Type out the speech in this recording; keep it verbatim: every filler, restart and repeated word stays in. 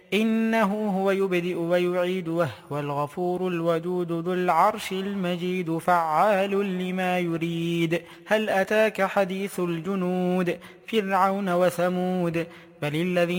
إنه هو يبدئ ويعيد وهو الغفور الودود ذو العرش المجيد فعال لما يريد. هل أتاك حديث الجنود فرعون وثمود بل الذين